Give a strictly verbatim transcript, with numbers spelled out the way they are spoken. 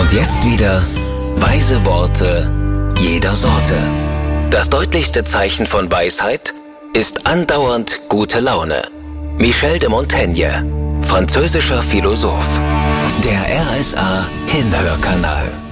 Und jetzt wieder weise Worte jeder Sorte. Das deutlichste Zeichen von Weisheit ist andauernd gute Laune. Michel de Montaigne, französischer Philosoph. Der R S A Hinhörkanal.